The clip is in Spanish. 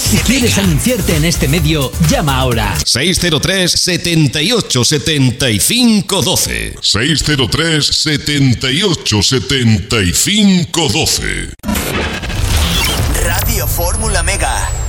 Si quieres anunciarte en este medio, llama ahora. 603 78 75 12. 603 78 75 12. Radio Fórmula Mega.